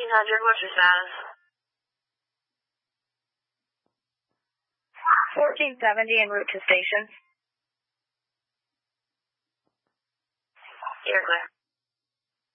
1400, what's your status? 1470 en route to station. You're clear.